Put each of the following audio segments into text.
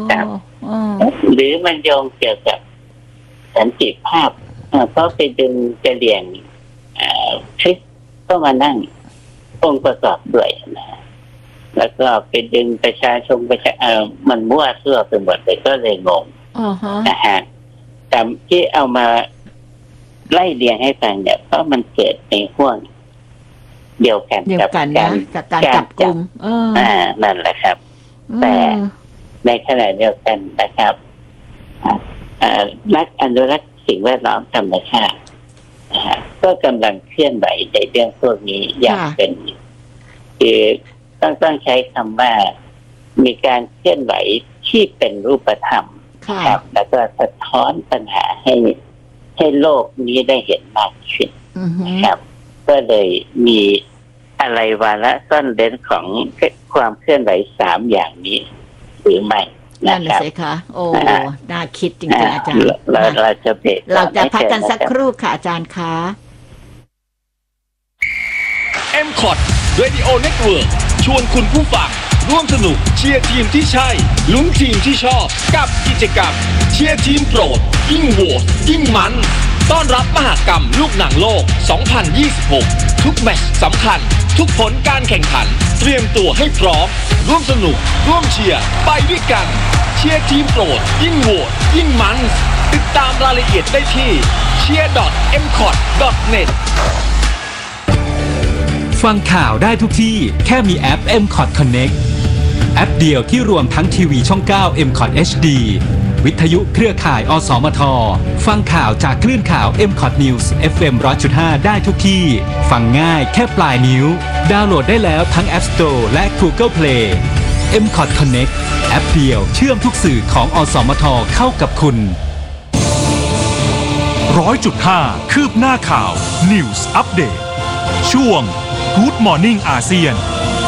นะครับหรือมันโยงเกี่ยวกับสันติภาพเพราะไปดึงกระเหรี่ยงคริสต์ก็มานั่งองค์ประกอบด้วยนะแล้วก็ไปดึงประชาชนมันมั่วซั่วไปหมดเลยก็เลยงงนะฮะแต่ที่เอามาไล่เรียงให้ฟังเนี่ยเพราะมันเกิดในห่วงเดียวกันกับการจับกุมนั่นแหละครับแต่ในขณะเดียวกันนะครับนักอนุรักษ์สิ่งแวดล้อมธรรมชาติก็กำลังเคลื่อนไหวในเรื่องพวกนี้อย่างเป็นคือต้องใช้คำว่ามีการเคลื่อนไหวที่เป็นรูปธรรมครับแล้วก็สะท้อนปัญหาให้โลกนี้ได้เห็นมากขึ้นครับก็เลยมีอะไรวาระซ่อนเร้นของความเคลื่อนไหว3อย่างนี้หรือไม่นั่นเลยสิคะโอ้น่าคิดจริงๆอาจารย์เราจะเบรกเราจะพักกันสักครู่ค่ะอาจารย์คะ MCOT Radio Network ชวนคุณผู้ฟังร่วมสนุกเชียร์ทีมที่ใช่ลุ้นทีมที่ชอบกับกิจกรรมเชียร์ทีมโปรดยิ่งโหวตยิ่งมันต้อนรับมหกรรมลูกหนังโลก 2026 ทุกแมตช์สำคัญทุกผลการแข่งขันเตรียมตัวให้พร้อมร่วมสนุกร่วมเชียร์ไปด้วยกันเชียร์ทีมโปรดยิ่งโหวตยิ่งมันติดตามรายละเอียดได้ที่ cheer.mcot.net ฟังข่าวได้ทุกที่แค่มีแอป MCOT Connect แอปเดียวที่รวมทั้งทีวีช่อง 9 MCOT HD วิทยุเครือข่ายอสมทฟังข่าวจากคลื่นข่าว MCOT News FM 100.5 ได้ทุกที่ฟังง่ายแค่ปลายนิ้วดาวน์โหลดได้แล้วทั้ง App Store และ Google Play MCOT Connect แอปเดียวเชื่อมทุกสื่อของอสมทเข้ากับคุณ 100.5 คืบหน้าข่าว News Update ช่วง Good Morning อาเซียน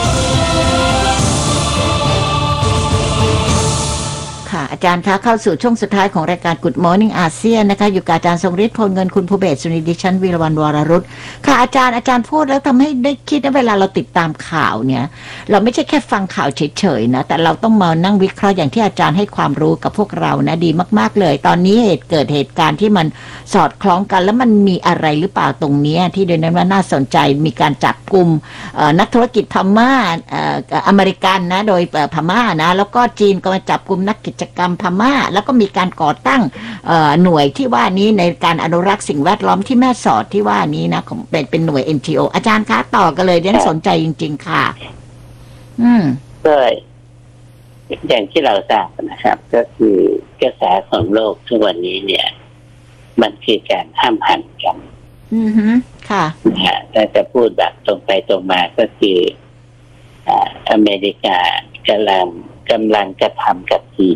ค่ะอาจารย์คะเข้าสู่ช่วงสุดท้ายของรายการ Good Morning อาเซียนนะคะอยู่กับอาจารย์ทรงฤทธิ์พลเงินคุณภูเบศสุนิดิฉันวีรวรรณวรรุตค่ะอาจารย์พูดแล้วทำให้ได้คิดว่าเวลาเราติดตามข่าวเนี่ยเราไม่ใช่แค่ฟังข่าวเฉยๆนะแต่เราต้องมานั่งวิเคราะห์อย่างที่อาจารย์ให้ความรู้กับพวกเรานะดีมากๆเลยตอนนี้เกิดเหตุการณ์ที่มันสอดคล้องกันแล้วมันมีอะไรหรือเปล่าตรงนี้ที่โดยนั้นว่าน่าสนใจมีการจับกุมนักธุรกิจพม่าอเมริกันนะโดยพม่านะแล้วก็จีนก็มาจับกุมนักกิจกรรมพม่าแล้วก็มีการก่อตั้งหน่วยที่ว่านี้ในการอนุรักษ์สิ่งแวดล้อมที่แม่สอดที่ว่านี้นะเป็นหน่วย NGO อาจารย์คะต่อกันเลยเดี๋ยวสนใจจริงๆค่ะก็อย่างที่เราทราบนะครับก็คือกระแสของโลกทุกวันนี้เนี่ยมันคือการห้ามหันกันค่ะถ้าจะพูดแบบตรงไปตรงมาก็คืออเมริกากำลังกระทำกับจีน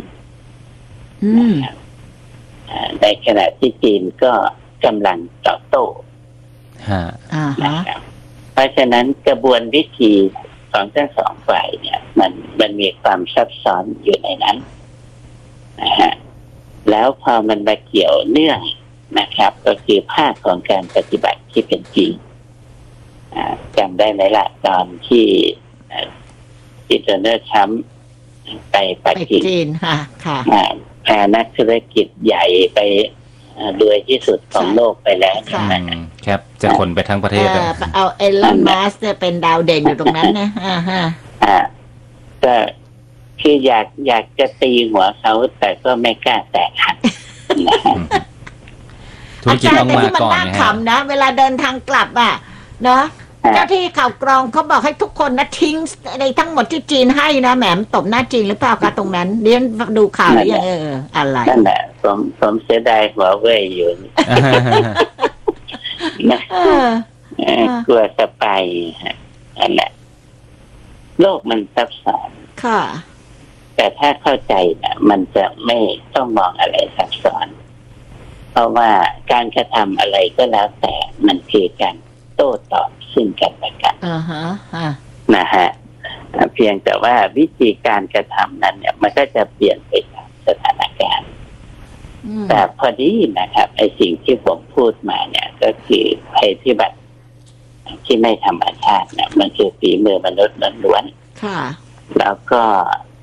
ในขณะที่จีนก็กำลังตอบโต้นะครับเพราะฉะนั้นกระบวนวิธีของทั้งสองฝ่ายเนี่ยมันมีความซับซ้อนอยู่ในนั้นนะฮะแล้วพอมันมาเกี่ยวเนื่องนะครับก็คือภาคของการปฏิบัติที่เป็นจริงจำได้ไหมล่ะตอนที่โดนัลด์ทรัมป์ไปปักกิ่งค่ะนักธุรกิจใหญ่ไปรวยที่สุดของโลกไปแล้วครับจะคนไปทั้งประเทศเอาเอลอนมัสก์เนี่ยเป็นดาวเด่นอยู่ตรงนั้นนะก็คืออยากจะตีหัวเขาแต่ก็ไม่กล้าแตะหักอาจารย์แต่ที่มันน่าขำนะเวลาเดินทางกลับเนาะเจ้าที่ข่าวกรองเขาบอกให้ทุกคนนะทิ้งในทั้งหมดที่จีนให้นะแหมตบหน้าจีนหรือเปล่าคะตรงนั้นเรียนดูข่าวแล้วยังอะไรนั่นแหละผมเสียดายหัวเว่ยอยู่นะกลัวจะไปนั่นแหละโลกมันซับซ้อนค่ะแต่ถ้าเข้าใจนะมันจะไม่ต้องมองอะไรซับซ้อนเพราะว่าการกระทำอะไรก็แล้วแต่มันคือการโต้ตอบซึ่งกันและกันนะฮะเพียงแต่ว่าวิธีการกระทำนั้นเนี่ยมันก็จะเปลี่ยนไปตามสถานการณ์แต่พอดีนะครับไอ้สิ่งที่ผมพูดมาเนี่ยก็คือภัยพิบัติที่ไม่ธรรมชาติเนี่ยมันคือฝีมือมนุษย์ล้วนๆแล้วก็